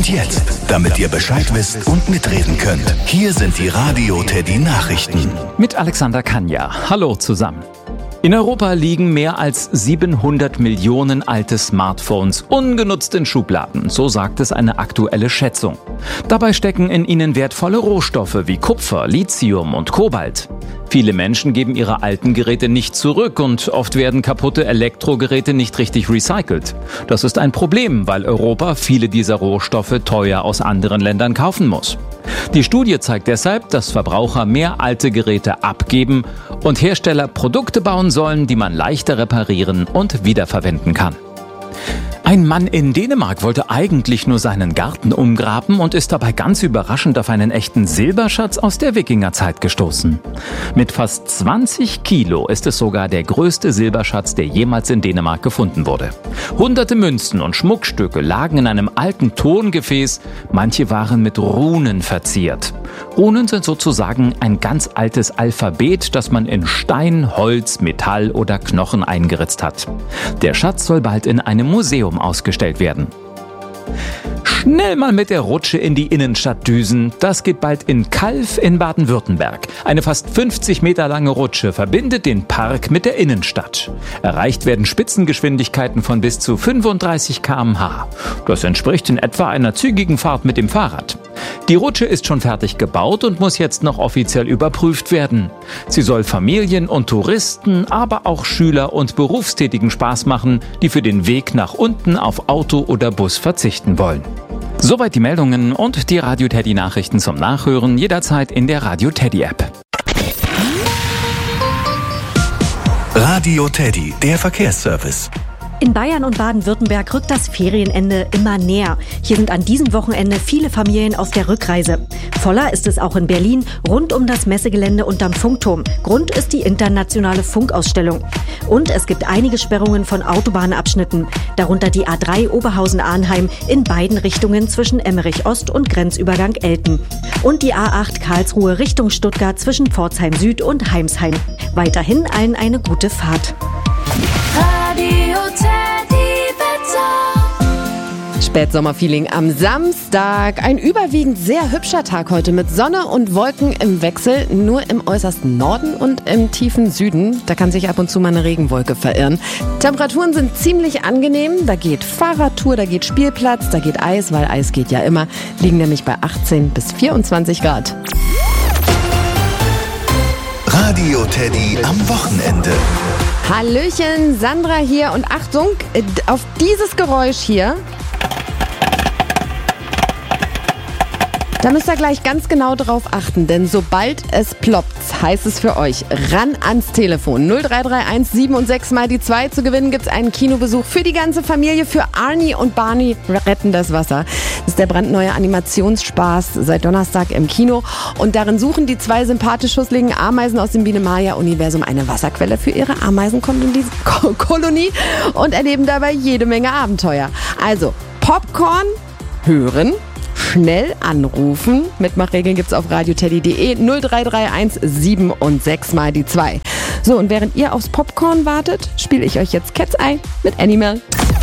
Und jetzt, damit ihr Bescheid wisst und mitreden könnt, hier sind die Radio Teddy Nachrichten. Mit Alexander Kanja. Hallo zusammen. In Europa liegen mehr als 700 Millionen alte Smartphones ungenutzt in Schubladen, so sagt es eine aktuelle Schätzung. Dabei stecken in ihnen wertvolle Rohstoffe wie Kupfer, Lithium und Kobalt. Viele Menschen geben ihre alten Geräte nicht zurück und oft werden kaputte Elektrogeräte nicht richtig recycelt. Das ist ein Problem, weil Europa viele dieser Rohstoffe teuer aus anderen Ländern kaufen muss. Die Studie zeigt deshalb, dass Verbraucher mehr alte Geräte abgeben und Hersteller Produkte bauen sollen, die man leichter reparieren und wiederverwenden kann. Ein Mann in Dänemark wollte eigentlich nur seinen Garten umgraben und ist dabei ganz überraschend auf einen echten Silberschatz aus der Wikingerzeit gestoßen. Mit fast 20 Kilo ist es sogar der größte Silberschatz, der jemals in Dänemark gefunden wurde. Hunderte Münzen und Schmuckstücke lagen in einem alten Tongefäß, manche waren mit Runen verziert. Runen sind sozusagen ein ganz altes Alphabet, das man in Stein, Holz, Metall oder Knochen eingeritzt hat. Der Schatz soll bald in einem Museum ausgestellt werden. Schnell mal mit der Rutsche in die Innenstadt düsen. Das geht bald in Calw in Baden-Württemberg. Eine fast 50 Meter lange Rutsche verbindet den Park mit der Innenstadt. Erreicht werden Spitzengeschwindigkeiten von bis zu 35 km/h. Das entspricht in etwa einer zügigen Fahrt mit dem Fahrrad. Die Rutsche ist schon fertig gebaut und muss jetzt noch offiziell überprüft werden. Sie soll Familien und Touristen, aber auch Schüler und Berufstätigen Spaß machen, die für den Weg nach unten auf Auto oder Bus verzichten wollen. Soweit die Meldungen und die Radio Teddy Nachrichten zum Nachhören jederzeit in der Radio Teddy App. Radio Teddy, der Verkehrsservice. In Bayern und Baden-Württemberg rückt das Ferienende immer näher. Hier sind an diesem Wochenende viele Familien auf der Rückreise. Voller ist es auch in Berlin, rund um das Messegelände unterm Funkturm. Grund ist die internationale Funkausstellung. Und es gibt einige Sperrungen von Autobahnabschnitten, darunter die A3 Oberhausen-Arnheim in beiden Richtungen zwischen Emmerich Ost und Grenzübergang Elten. Und die A8 Karlsruhe Richtung Stuttgart zwischen Pforzheim Süd und Heimsheim. Weiterhin allen eine gute Fahrt. Spätsommerfeeling am Samstag. Ein überwiegend sehr hübscher Tag heute mit Sonne und Wolken im Wechsel. Nur im äußersten Norden und im tiefen Süden. Da kann sich ab und zu mal eine Regenwolke verirren. Temperaturen sind ziemlich angenehm. Da geht Fahrradtour, da geht Spielplatz, da geht Eis, weil Eis geht ja immer. Liegen nämlich bei 18 bis 24 Grad. Radio Teddy am Wochenende. Hallöchen, Sandra hier und Achtung, auf dieses Geräusch hier. Da müsst ihr gleich ganz genau drauf achten, denn sobald es ploppt, heißt es für euch, ran ans Telefon. 0331 7 und 6 mal die 2. Zu gewinnen gibt's einen Kinobesuch für die ganze Familie, für Arnie und Barney retten das Wasser. Das ist der brandneue Animationsspaß seit Donnerstag im Kino. Und darin suchen die 2 sympathisch schusseligen Ameisen aus dem Biene-Maya-Universum eine Wasserquelle für ihre Ameisenkolonie und erleben dabei jede Menge Abenteuer. Also Popcorn hören, schnell anrufen. Mitmachregeln gibt's auf radioteddy.de 0331 7 und 6 mal die 2. So, und während ihr aufs Popcorn wartet, spiele ich euch jetzt Cat's Eye mit Animal.